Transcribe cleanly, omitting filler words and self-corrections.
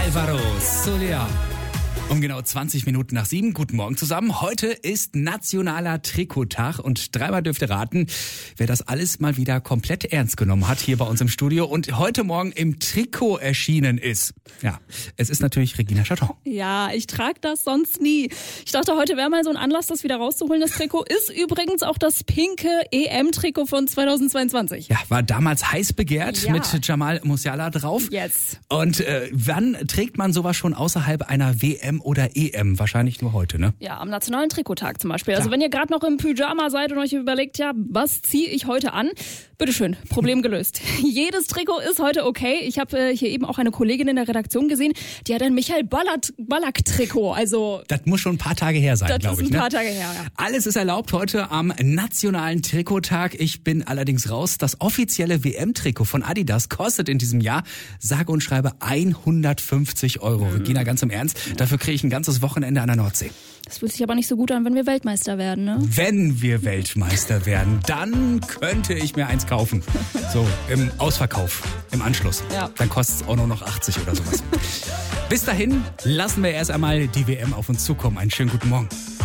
Alvaro Soler. Um genau 20 Minuten nach 7. Guten Morgen zusammen. Heute ist nationaler Trikottag und dreimal dürft ihr raten, wer das alles mal wieder komplett ernst genommen hat hier bei uns im Studio und heute Morgen im Trikot erschienen ist. Ja, es ist natürlich Regina Chaton. Ja, ich trage das sonst nie. Ich dachte, heute wäre mal so ein Anlass, das wieder rauszuholen. Das Trikot ist übrigens auch das pinke EM-Trikot von 2022. Ja, war damals heiß begehrt Ja. mit Jamal Musiala drauf. Yes. Und wann trägt man sowas schon außerhalb einer WM oder EM? Wahrscheinlich nur heute, ne? Ja, am nationalen Trikottag zum Beispiel. Also Klar. wenn ihr gerade noch im Pyjama seid und euch überlegt, ja, was ziehe ich heute an? Bitteschön, Problem gelöst. Jedes Trikot ist heute okay. Ich habe hier eben auch eine Kollegin in der Redaktion gesehen, die hat ein Michael Ballack-Trikot. Also Das muss schon ein paar Tage her sein, das glaube ist ich. ein paar Tage her, ja. Alles ist erlaubt heute am nationalen Trikottag. Ich bin allerdings raus. Das offizielle WM-Trikot von Adidas kostet in diesem Jahr sage und schreibe 150 €. Regina, ganz im Ernst, dafür kriege ich ein ganzes Wochenende an der Nordsee. Das fühlt sich aber nicht so gut an, wenn wir Weltmeister werden, ne? Wenn wir Weltmeister werden, dann könnte ich mir eins kaufen. So, im Ausverkauf, im Anschluss. Ja. Dann kostet es auch nur noch 80 oder sowas. Bis dahin lassen wir erst einmal die WM auf uns zukommen. Einen schönen guten Morgen.